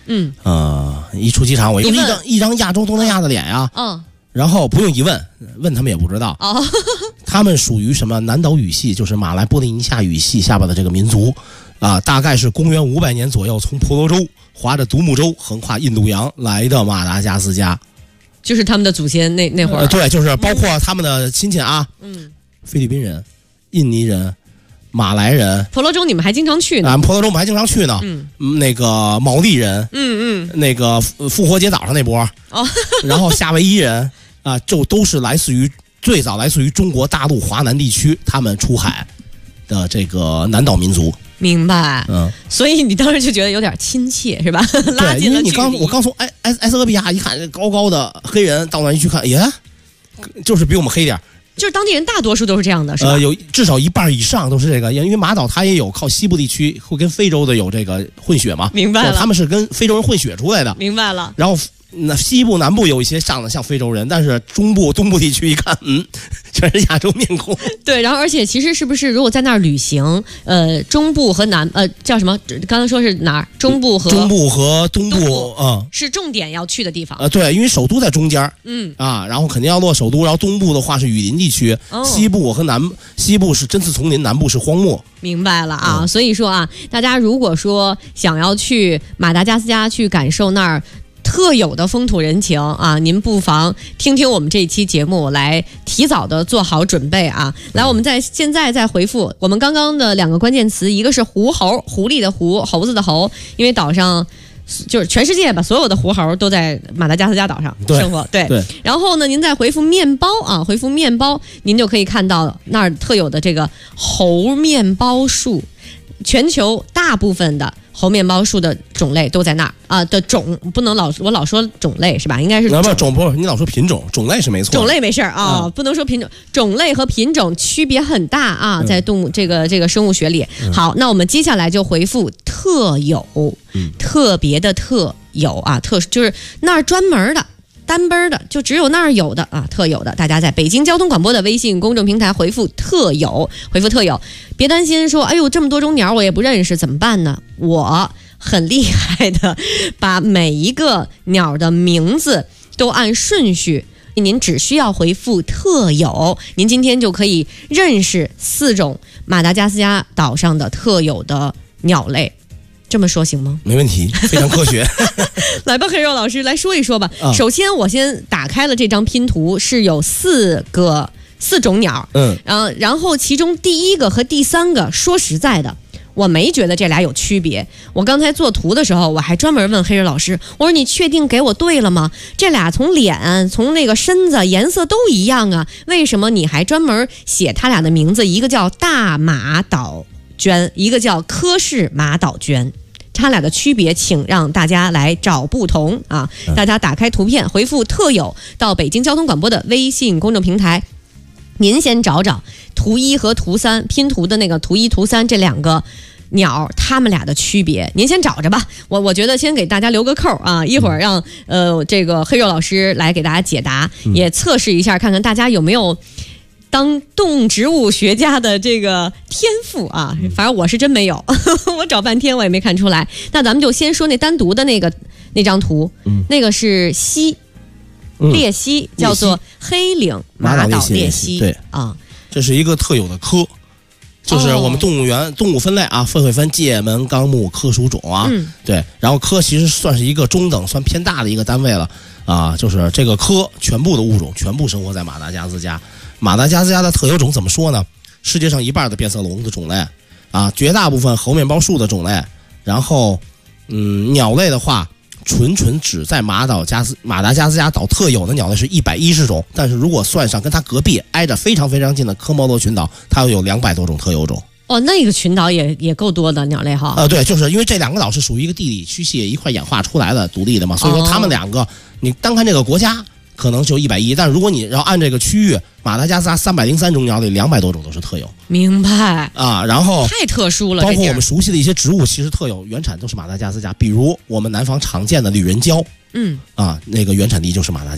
一出机场我就是一张亚洲东南亚的脸呀，然后不用一问他们也不知道。他们属于什么南岛语系，就是马来波利尼西亚语系下边的这个民族啊，大概是公元500年左右从婆罗洲划着独木舟横跨印度洋来的马达加斯加， 就是他们的祖先那会儿。 对，就是包括他们的亲戚啊，菲律宾人、印尼人、马来人。 婆罗洲你们还经常去呢？ 婆罗洲我们还经常去呢。那个毛利人，那个复活节岛上那波，然后夏威夷人啊，就都是最早来自于中国大陆华南地区，他们出海的这个南岛民族。 明白，所以你当时就觉得有点亲切，是吧？ 对，因为我刚从埃塞俄比亚一看，高高的黑人到那一去看，就是比我们黑点。 就是当地人大多数都是这样的，是吧？ 有至少1半以上都是这个，因为马岛它也有靠西部地区会跟非洲的有这个混血嘛。 明白了， 他们是跟非洲人混血出来的。 明白了。 然后那西部南部有一些长得像非洲人，但是中部东部地区一看，全是亚洲面孔。对， 然后而且其实是不是如果在那儿旅行，中部和叫什么？刚才说是哪儿？中部和东部是重点要去的地方。 对，因为首都在中间，然后肯定要落首都，然后东部的话是雨林地区，西部是针刺丛林，南部是荒漠。 明白了啊，所以说啊，大家如果说想要去马达加斯加去感受那儿特有的风土人情啊，您不妨听听我们这一期节目，来提早的做好准备啊。来，我们现在再回复我们刚刚的2个关键词，一个是狐猴，狐狸的狐，猴子的猴，因为岛上就是全世界吧，所有的狐猴都在马达加斯加岛上生活。对。然后呢，您再回复面包啊，回复面包，您就可以看到那儿特有的这个猴面包树，全球大部分的猴面包树的种类都在那儿啊，的种不能我老说种类是吧？应该是种不，你老说品种，种类是没错。 种类没事啊，不能说品种，种类和品种区别很大啊，在动物这个生物学里。好，那我们接下来就回复特有，特别的特有啊，就是那儿专门的。单奔的就只有那儿有的啊，特有的，大家在北京交通广播的微信公众平台回复特有，别担心说哎呦这么多种鸟我也不认识怎么办呢？我很厉害的把每一个鸟的名字都按顺序，您只需要回复特有，您今天就可以认识4种马达加斯加岛上的特有的鸟类。这么说行吗？ 没问题，非常科学。 来吧，黑肉老师来说一说吧。首先，我先打开了这张拼图，是有4种鸟。然后其中第1个和第3个，说实在的，我没觉得这俩有区别。我刚才做图的时候，我还专门问黑肉老师，我说你确定给我对了吗？这俩从脸、从那个身子颜色都一样啊，为什么你还专门写他俩的名字？一个叫大马岛鹃，一个叫科氏马岛鹃。它俩的区别请让大家来找不同啊！大家打开图片回复特有到北京交通广播的微信公众平台，您先找图1和图3拼图的那个图1图3这2个鸟它们俩的区别，您先找着吧。我觉得先给大家留个扣啊，一会儿让这个黑肉老师来给大家解答，也测试一下看看大家有没有当动植物学家的这个天赋啊，反正我是真没有，我找半天我也没看出来。那咱们就先说那单独的那张图，那个是鬣蜥，叫做黑岭马岛鬣蜥。 对啊，这是一个特有的科，就是我们动物分类啊，会分界门纲目科属种啊。对，然后科其实算是一个中等算偏大的一个单位了啊，就是这个科全部的物种全部生活在马达加斯加。马达加斯加的特有种怎么说呢？世界上1半的变色龙的种类啊，绝大部分猴面包树的种类，然后鸟类的话，纯只在马达加斯加岛特有的鸟类是110种，但是如果算上跟它隔壁挨着非常非常近的科摩罗群岛，它有200多种特有种。 那个群岛也够多的鸟类哈。 对，就是因为这2个岛是属于一个地理区系一块演化出来的独立的嘛，所以说他们2个，你单看这个国家可能就110，但是如果你要按这个区域，马达加斯加303种鸟里200多种都是特有。 明白啊，然后太特殊了， 包括我们熟悉的一些植物，其实特有原产都是马达加斯加，比如我们南方常见的旅人蕉，那个原产地就是马达加斯加。